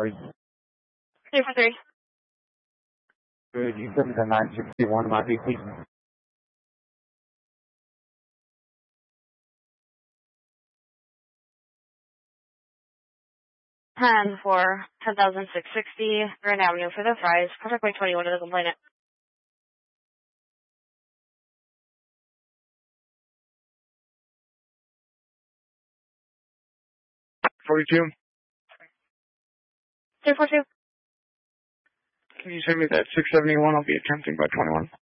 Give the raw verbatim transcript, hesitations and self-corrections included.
are you? Three for three. Good. You send me the nine sixty-one, my big please. ten for ten thousand six hundred sixty, Grand Avenue for the fries. Contact by twenty-one to the complainant. forty-two. two four two. Can you send me that six seventy-one? I'll be attempting by twenty-one.